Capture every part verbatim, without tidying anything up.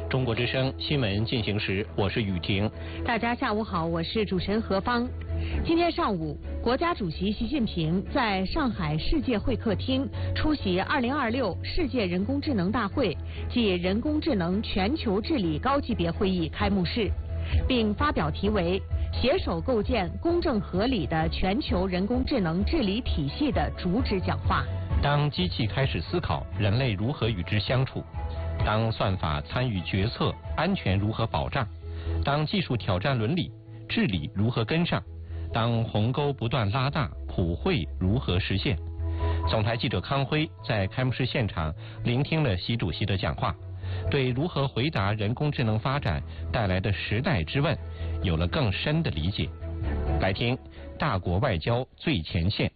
中国之声新闻进行时，我是雨婷。 大家下午好，我是主持人何芳。今天上午，国家主席习近平在上海世界会客厅出席二零二六世界人工智能大会暨人工智能全球治理高级别会议开幕式，并发表题为“携手构建公正合理的全球人工智能治理体系”的主旨讲话。 当机器开始思考，人类如何与之相处？当算法参与决策，安全如何保障？当技术挑战伦理，治理如何跟上？当鸿沟不断拉大，普惠如何实现？总台记者康辉在开幕式现场聆听了习主席的讲话，对如何回答人工智能发展带来的时代之问有了更深的理解。来听大国外交最前线。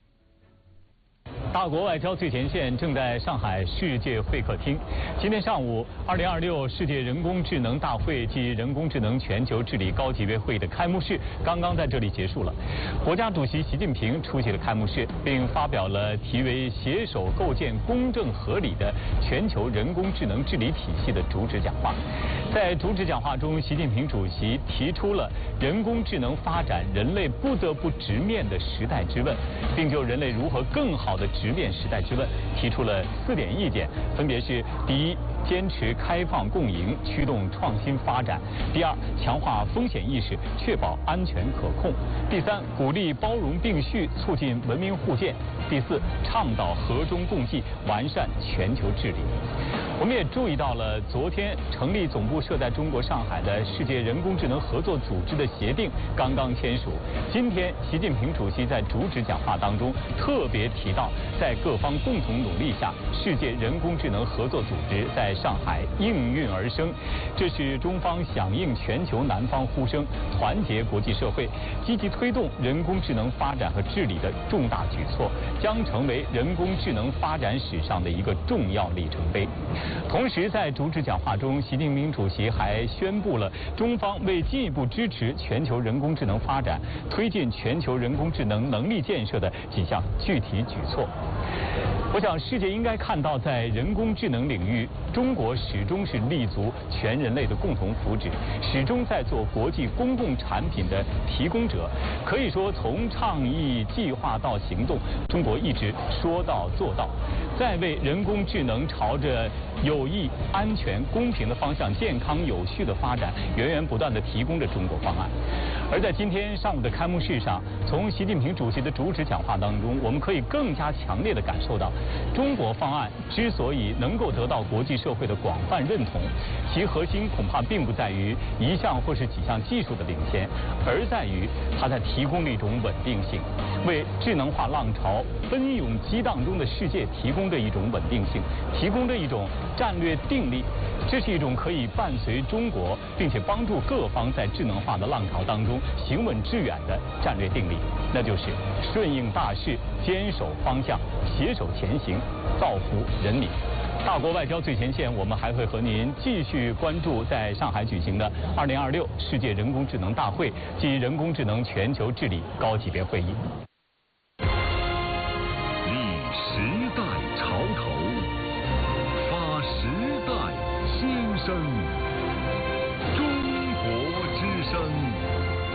大国外交最前线正在上海世界会客厅。今天上午，二零二六世界人工智能大会暨人工智能全球治理高级别会议的开幕式刚刚在这里结束了。国家主席习近平出席了开幕式，并发表了题为“携手构建公正合理的全球人工智能治理体系”的主旨讲话。在主旨讲话中，习近平主席提出了人工智能发展人类不得不直面的时代之问，并就人类如何更好地直面时代之问提出了四点意见，分别是：第一，坚持开放共赢，驱动创新发展；第二，强化风险意识，确保安全可控；第三，鼓励包容并蓄，促进文明互鉴；第四，倡导和衷共济，完善全球治理。我们也注意到了，昨天成立总部设在中国上海的世界人工智能合作组织的协定刚刚签署。今天，习近平主席在主旨讲话当中特别提到，在各方共同努力下，世界人工智能合作组织在上海应运而生。这是中方响应全球南方呼声，团结国际社会，积极推动人工智能发展和治理的重大举措，将成为人工智能发展史上的一个重要里程碑。同时，在主旨讲话中，习近平主席还宣布了中方为进一步支持全球人工智能发展，推进全球人工智能能力建设的几项具体举措。我想，世界应该看到，在人工智能领域，中国始终是立足全人类的共同福祉，始终在做国际公共产品的提供者。可以说，从倡议、计划到行动，中国一直说到做到，在为人工智能朝着有益、安全、公平的方向健康有序的发展，源源不断地提供着中国方案。而在今天上午的开幕式上，从习近平主席的主旨讲话当中，我们可以更加强烈地感受到，中国方案之所以能够得到国际社会的广泛认同，其核心恐怕并不在于一项或是几项技术的领先，而在于它在提供了一种稳定性，为智能化浪潮奔涌激荡中的世界提供着一种稳定性，提供着一种战略定力。这是一种可以伴随中国，并且帮助各方在智能化的浪潮当中行稳致远的战略定力，那就是顺应大势，坚守方向，携手前行，造福人民。大国外交最前线，我们还会和您继续关注在上海举行的二零二六世界人工智能大会及人工智能全球治理高级别会议。 立时代潮头，发时代心声。